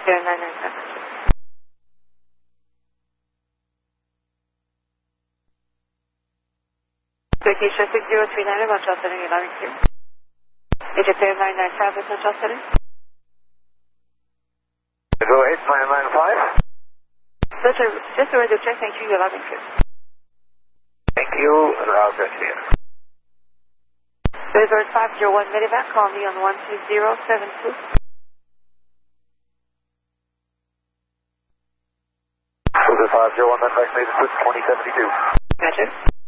997. Turkish 6039, control setting 11Q. Egypt Air 995, control setting. Go ahead, 995. Just ready to check, thank you, 11Q. Thank you, Roger clear. Resort 501 Medivac, call me on 12072. 501, Medivac, 2072. Gotcha.